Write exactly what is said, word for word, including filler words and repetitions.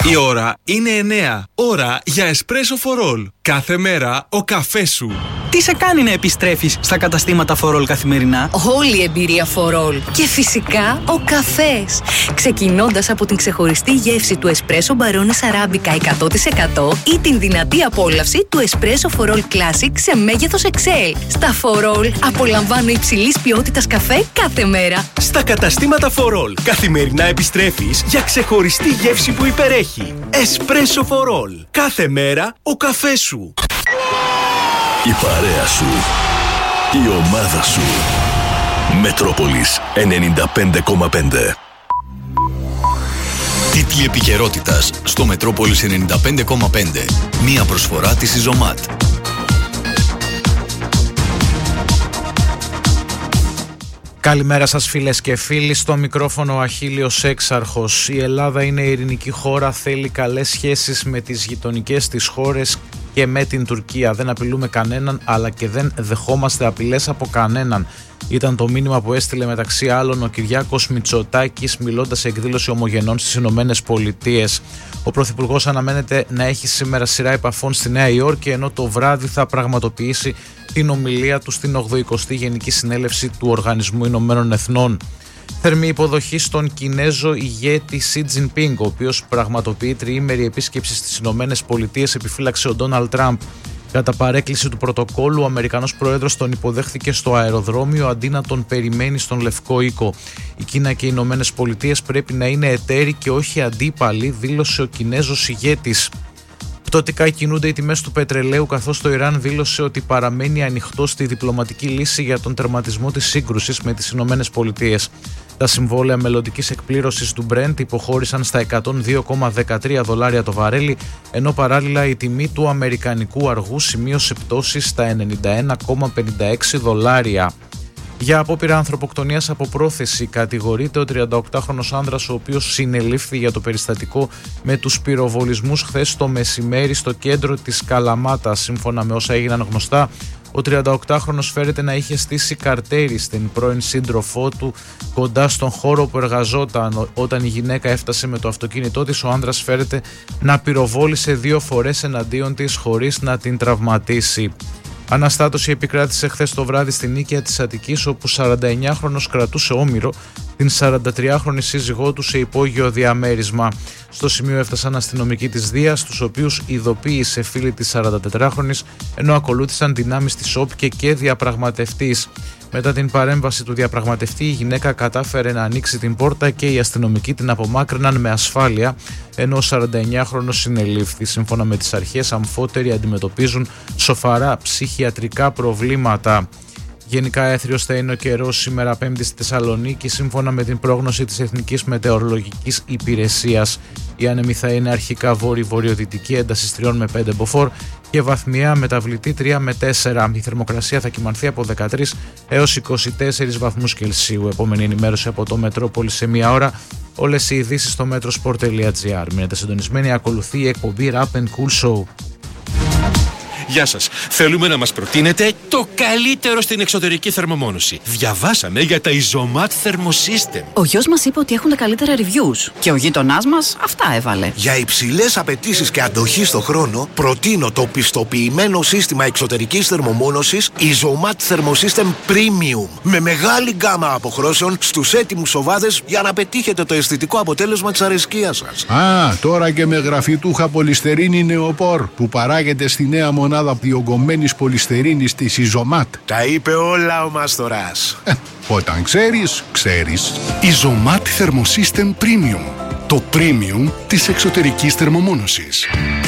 Η ώρα είναι εννιά. Ώρα για espresso for all. Κάθε μέρα ο καφές σου. Τι σε κάνει να επιστρέφεις στα καταστήματα for all καθημερινά? Όλη η εμπειρία for all. Και φυσικά ο καφές. Ξεκινώντας από την ξεχωριστή γεύση του espresso Barones Arabica εκατό τοις εκατό ή την δυνατή απόλαυση του espresso for all classic σε μέγεθος εξ ελ. Στα for all απολαμβάνω υψηλής ποιότητας καφέ κάθε μέρα. Στα καταστήματα for all καθημερινά επιστρέφεις για ξεχωριστή γεύση που υπερέχει. Espresso for all. Κάθε μέρα ο καφές σου. Η παρέα σου. Η ομάδα σου. Μετρόπολης ενενήντα πέντε κόμμα πέντε. Τίτλοι επικαιρότητας στο Μετρόπολης ενενήντα πέντε κόμμα πέντε. Μία προσφορά της Ιζωμάτ. Καλημέρα σας φίλες και φίλοι, στο μικρόφωνο ο Αχίλιος Έξαρχος. Η Ελλάδα είναι ειρηνική χώρα, θέλει καλές σχέσεις με τις γειτονικές της χώρες και με την Τουρκία. Δεν απειλούμε κανέναν, αλλά και δεν δεχόμαστε απειλές από κανέναν. Ήταν το μήνυμα που έστειλε μεταξύ άλλων ο Κυριάκος Μητσοτάκης μιλώντας σε εκδήλωση ομογενών στις Ηνωμένες Πολιτείες. Ο Πρωθυπουργός αναμένεται να έχει σήμερα σειρά επαφών στη Νέα Υόρκη, ενώ το βράδυ θα πραγματοποιήσει την ομιλία του στην ογδοηκοστή Γενική Συνέλευση του Οργανισμού Ηνωμένων Εθνών. Θερμή υποδοχή στον Κινέζο ηγέτη Σι Τζινπίνγκ, ο οποίος πραγματοποιεί τριήμερη επίσκεψη στις Ηνωμένες Πολιτείες, επιφύλαξε ο Ντόναλντ Τραμπ. Κατά παρέκκληση του πρωτοκόλλου, ο Αμερικανός πρόεδρος τον υποδέχθηκε στο αεροδρόμιο αντί να τον περιμένει στον Λευκό Οίκο. Η Κίνα και οι Ηνωμένες Πολιτείες πρέπει να είναι εταίροι και όχι αντίπαλοι, δήλωσε ο Κινέζος ηγέτης. Πτωτικά κινούνται οι τιμές του πετρελαίου, καθώς το Ιράν δήλωσε ότι παραμένει ανοιχτό στη διπλωματική λύση για τον τερματισμό της σύγκρουσης με τις Ηνωμένες Πολιτείες. Τα συμβόλαια μελλοντικής εκπλήρωσης του Brent υποχώρησαν στα εκατόν δύο κόμμα δεκατρία δολάρια το βαρέλι, ενώ παράλληλα η τιμή του αμερικανικού αργού σημείωσε πτώση στα ενενήντα ένα κόμμα πενήντα έξι δολάρια. Για απόπειρα ανθρωποκτονίας από πρόθεση κατηγορείται ο τριανταοκτάχρονος άνδρας, ο οποίος συνελήφθη για το περιστατικό με τους πυροβολισμούς χθες το μεσημέρι στο κέντρο της Καλαμάτας. Σύμφωνα με όσα έγιναν γνωστά, ο τριανταοκτάχρονος φέρεται να είχε στήσει καρτέρι στην πρώην σύντροφό του κοντά στον χώρο που εργαζόταν. Όταν η γυναίκα έφτασε με το αυτοκίνητό της, ο άνδρας φέρεται να πυροβόλησε δύο φορές εναντίον της χωρίς να την τραυματίσει. Αναστάτωση επικράτησε χθες το βράδυ στην Νίκαια της Αττικής, όπου σαρανταεννιάχρονος κρατούσε όμηρο την σαραντατριάχρονη σύζυγό του σε υπόγειο διαμέρισμα. Στο σημείο έφτασαν αστυνομικοί της Δίας, τους οποίους ειδοποίησε φίλη της σαραντατετράχρονης, ενώ ακολούθησαν δυνάμεις της ΟΠΚΕ και διαπραγματευτής. Μετά την παρέμβαση του διαπραγματευτή, η γυναίκα κατάφερε να ανοίξει την πόρτα και οι αστυνομικοί την απομάκρυναν με ασφάλεια, ενώ ο σαρανταεννιάχρονος συνελήφθη. Σύμφωνα με τις αρχές, αμφότεροι αντιμετωπίζουν σοβαρά ψυχιατρικά προβλήματα. Γενικά έθριος θα είναι ο καιρός σήμερα Πέμπτη στη Θεσσαλονίκη, σύμφωνα με την πρόγνωση της Εθνικής Μετεωρολογικής Υπηρεσίας. Η άνεμη θα είναι αρχικά βόρειο-βορειοδυτική, έντασης τρία με πέντε μποφόρ και βαθμιαία μεταβλητή τρία με τέσσερα. Η θερμοκρασία θα κυμανθεί από δεκατρείς έως είκοσι τέσσερις βαθμούς Κελσίου. Επόμενη ενημέρωση από το Μετρόπολη σε μία ώρα. Όλες οι ειδήσεις στο metrosport τελεία gr. Μείνετε συντονισμένοι, ακολουθεί η εκπομπή Rap and Cool Show. Γεια σας. Θέλουμε να μας προτείνετε το καλύτερο στην εξωτερική θερμομόνωση. Διαβάσαμε για τα Ιζωμάτ Thermosystem. Ο γιος μας είπε ότι έχουν τα καλύτερα reviews και ο γείτονάς μας αυτά έβαλε. Για υψηλές απαιτήσεις και αντοχή στο χρόνο, προτείνω το πιστοποιημένο σύστημα εξωτερικής θερμομόνωσης Ιζωμάτ Thermosystem Premium. Με μεγάλη γκάμα αποχρώσεων στους έτοιμους σοβάδες για να πετύχετε το αισθητικό αποτέλεσμα της αρεσκίας σας. Α, τώρα και με γραφιτούχα πολυστερίνη νεοπόρ που παράγεται στη νέα μονάδα διογκωμένης πολυστερίνης της Ιζωμάτ. Τα είπε όλα ο Μάστορας. Ε, όταν ξέρεις, ξέρεις. Ιζωμάτ Thermosystem Premium. Το premium της εξωτερικής θερμομόνωσης.